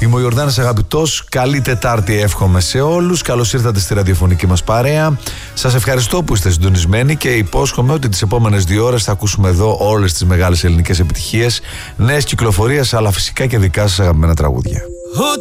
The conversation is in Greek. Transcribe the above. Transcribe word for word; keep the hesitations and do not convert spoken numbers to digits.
Είμαι ο Ιορδάνης Αγαπητός. Καλή Τετάρτη εύχομαι σε όλους. Καλώς ήρθατε στη ραδιοφωνική μας παρέα. Σας ευχαριστώ που είστε συντονισμένοι και υπόσχομαι ότι τις επόμενες δύο ώρες θα ακούσουμε εδώ όλες τις μεγάλες ελληνικές επιτυχίες, νέες κυκλοφορίες, αλλά φυσικά και δικά σας αγαπημένα τραγούδια.